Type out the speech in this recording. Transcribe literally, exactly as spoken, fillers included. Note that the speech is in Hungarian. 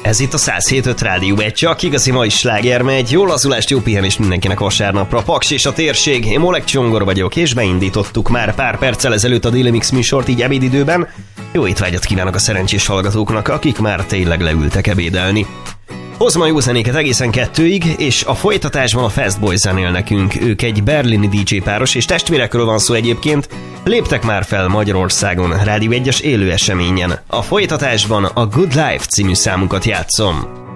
Ez itt a száz hét pont öt Rádió egy, csak igazi mai sláger megy. Jó lazulást, jó pihenést mindenkinek vasárnapra. Paks és a térség. Én Molek Csongor vagyok, és beindítottuk már pár perccel ezelőtt a Daily Mix műsort, így ebédidőben. Jó étvágyat kívánok a szerencsés hallgatóknak, akik már tényleg leültek ebédelni. Hozma jó zenéket egészen kettőig, és a folytatásban a Fast Boys zenél nekünk. Ők egy berlini dé dzsé páros, és testvérekről van szó egyébként. Léptek már fel Magyarországon Rádió egyes élő eseményen. A folytatásban a Good Life című számunkat játszom.